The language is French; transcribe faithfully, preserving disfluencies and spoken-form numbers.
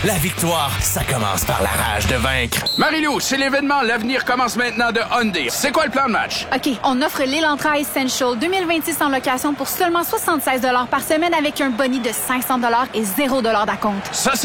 La victoire, ça commence par la rage de vaincre. Marie-Lou, c'est l'événement L'avenir commence maintenant de Hyundai. C'est quoi le plan de match? OK, on offre l'Elantra Essential deux mille vingt-six en location pour seulement soixante-seize dollars par semaine avec un boni de cinq cents dollars et zéro dollars d'acompte. Ça,